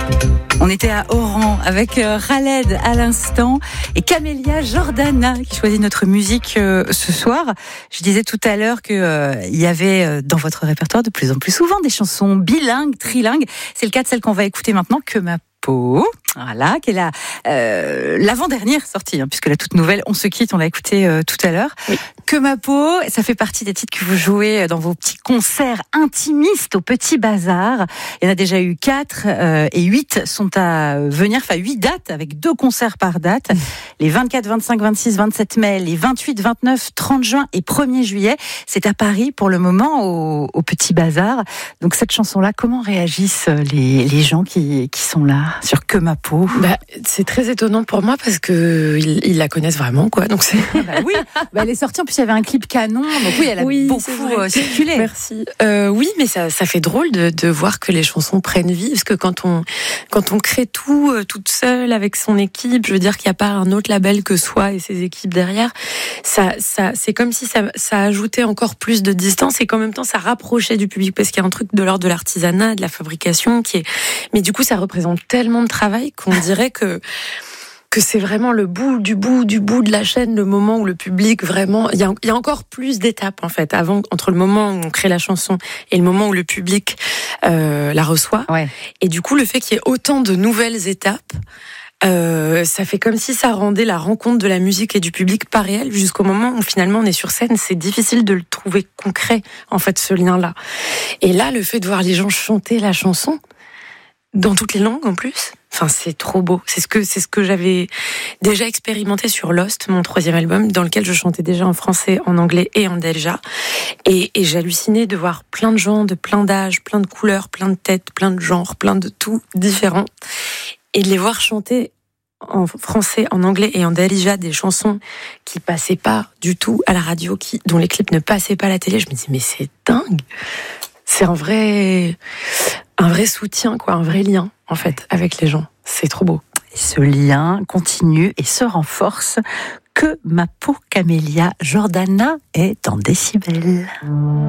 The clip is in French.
On était à Oran avec Khaled à l'instant et Camélia Jordana qui choisit notre musique ce soir. Je disais tout à l'heure que il y avait dans votre répertoire de plus en plus souvent des chansons bilingues, trilingues. C'est le cas de celle qu'on va écouter maintenant, Que ma peau. Voilà, qui est l'avant-dernière sortie, puisque la toute nouvelle, On se quitte, on l'a écoutée tout à l'heure. Oui. Que ma peau, ça fait partie des titres que vous jouez dans vos petits concerts intimistes au Petit Bazar. Il y en a déjà eu 4 et 8 sont à venir, enfin 8 dates avec 2 concerts par date. Les 24, 25, 26, 27 mai, les 28, 29, 30 juin et 1er juillet. C'est à Paris pour le moment au Petit Bazar. Donc cette chanson-là, comment réagissent les gens qui sont là sur Que ma peau? C'est très étonnant pour moi parce que ils la connaissent vraiment, quoi. Donc c'est oui, elle est sortie. En plus, il y avait un clip canon. Donc oui, elle a beaucoup circulé. Merci. Oui, mais ça fait drôle de voir que les chansons prennent vie, parce que quand on crée tout toute seule avec son équipe, je veux dire qu'il n'y a pas un autre label que soi et ses équipes derrière. Ça c'est comme si ça ajoutait encore plus de distance et qu'en même temps ça rapprochait du public, parce qu'il y a un truc de l'ordre de l'artisanat, de la fabrication mais du coup ça représente tellement de travail qu'on dirait que c'est vraiment le bout de la chaîne, le moment où le public vraiment... Il y a encore plus d'étapes, en fait, entre le moment où on crée la chanson et le moment où le public la reçoit. Ouais. Et du coup, le fait qu'il y ait autant de nouvelles étapes, ça fait comme si ça rendait la rencontre de la musique et du public pas réelle, jusqu'au moment où finalement on est sur scène. C'est difficile de le trouver concret, en fait, ce lien-là. Et là, le fait de voir les gens chanter la chanson, dans toutes les langues en plus... Enfin, c'est trop beau. C'est ce que j'avais déjà expérimenté sur Lost, mon 3e album, dans lequel je chantais déjà en français, en anglais et en delja. Et j'hallucinais de voir plein de gens, de plein d'âges, plein de couleurs, plein de têtes, plein de genres, plein de tout différents. Et de les voir chanter en français, en anglais et en delja des chansons qui passaient pas du tout à la radio, dont les clips ne passaient pas à la télé. Je me dis, mais c'est dingue. C'est un vrai soutien, quoi, un vrai lien, en fait, avec les gens. C'est trop beau. Et ce lien continue et se renforce. Que ma peau, Camélia Jordana est en décibels.